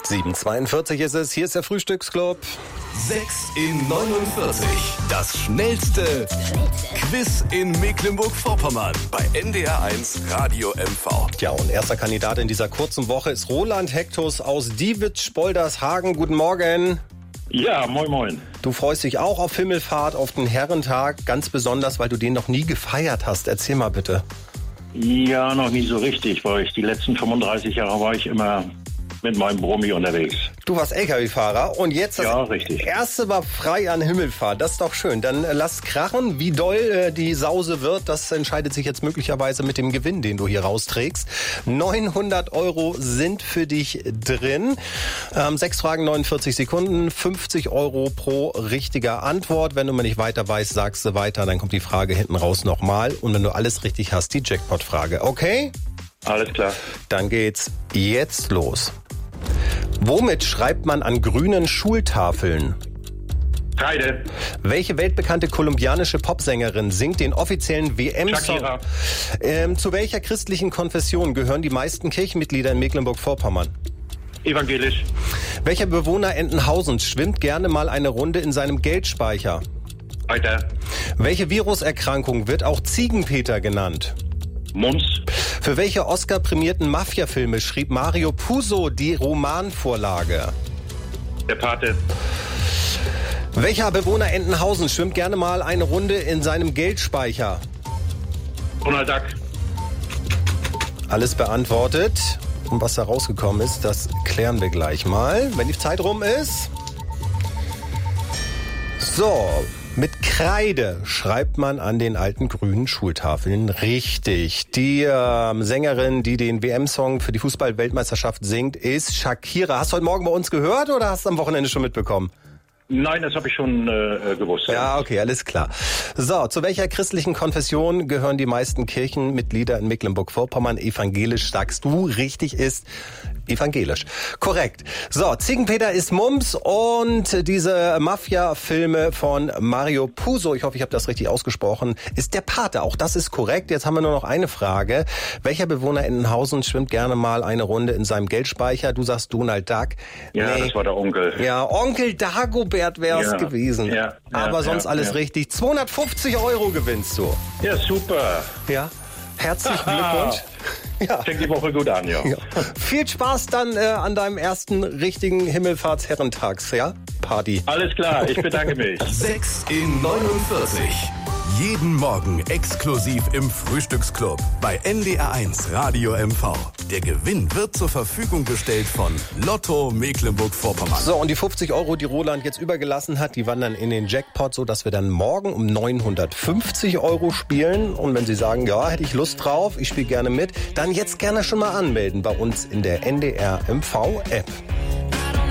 7:42 ist es, hier ist der Frühstücksclub. 6 in 49. Das schnellste Quiz in Mecklenburg-Vorpommern bei NDR1 Radio MV. Ja, und erster Kandidat in dieser kurzen Woche ist Roland Hektus aus Diewitz-Spoldershagen. Guten Morgen. Ja, moin moin. Du freust dich auch auf Himmelfahrt, auf den Herrentag, ganz besonders, weil du den noch nie gefeiert hast. Erzähl mal bitte. Ja, noch nie so richtig, weil die letzten 35 Jahre war ich immer mit meinem Brummi unterwegs. Du warst LKW-Fahrer und jetzt das richtig. erste war frei an Himmelfahrt. Das ist doch schön. Dann lass krachen. Wie doll die Sause wird, das entscheidet sich jetzt möglicherweise mit dem Gewinn, den du hier rausträgst. 900 € sind für dich drin. 6 Fragen, 49 Sekunden, 50 € pro richtiger Antwort. Wenn du mal nicht weiter weißt, sagst du weiter. Dann kommt die Frage hinten raus nochmal. Und wenn du alles richtig hast, die Jackpot-Frage. Okay? Alles klar. Dann geht's jetzt los. Womit schreibt man an grünen Schultafeln? Kreide. Welche weltbekannte kolumbianische Popsängerin singt den offiziellen WM-Song? Shakira. Zu welcher christlichen Konfession gehören die meisten Kirchenmitglieder in Mecklenburg-Vorpommern? Evangelisch. Welcher Bewohner Entenhausens schwimmt gerne mal eine Runde in seinem Geldspeicher? Weiter. Welche Viruserkrankung wird auch Ziegenpeter genannt? Mumps. Für welche Oscar-prämierten Mafia-Filme schrieb Mario Puzo die Romanvorlage? Der Pate. Welcher Bewohner Entenhausen schwimmt gerne mal eine Runde in seinem Geldspeicher? Donald Duck. Alles beantwortet. Und was da rausgekommen ist, das klären wir gleich mal, wenn die Zeit rum ist. So, mit Kreide schreibt man an den alten grünen Schultafeln richtig. Die Sängerin, die den WM-Song für die Fußball-Weltmeisterschaft singt, ist Shakira. Hast du heute Morgen bei uns gehört oder hast du am Wochenende schon mitbekommen? Nein, das habe ich schon gewusst. Ja, okay, alles klar. So, zu welcher christlichen Konfession gehören die meisten Kirchenmitglieder in Mecklenburg-Vorpommern? Evangelisch, sagst du, richtig ist evangelisch. Korrekt. So, Ziegenpeter ist Mumps und diese Mafia-Filme von Mario Puzo, ich hoffe, ich habe das richtig ausgesprochen, ist der Pate. Auch das ist korrekt. Jetzt haben wir nur noch eine Frage. Welcher Bewohner Entenhausen schwimmt gerne mal eine Runde in seinem Geldspeicher? Du sagst Donald Duck. Ja, das war der Onkel. Ja, Onkel Dagobert wäre es gewesen. Ja, aber sonst alles richtig. 250 € gewinnst du. Ja, super. Ja, herzlichen Glückwunsch. Ja. Fängt die Woche gut an, ja. Viel Spaß dann an deinem ersten richtigen Himmelfahrtsherrentags, ja? Party. Alles klar, ich bedanke mich. 6 in 49. Jeden Morgen exklusiv im Frühstücksclub bei NDR1 Radio MV. Der Gewinn wird zur Verfügung gestellt von Lotto Mecklenburg-Vorpommern. So, und die 50 €, die Roland jetzt übergelassen hat, die wandern in den Jackpot, so dass wir dann morgen um 950 € spielen. Und wenn Sie sagen, ja, hätte ich Lust drauf, ich spiele gerne mit, dann jetzt gerne schon mal anmelden bei uns in der NDR MV App.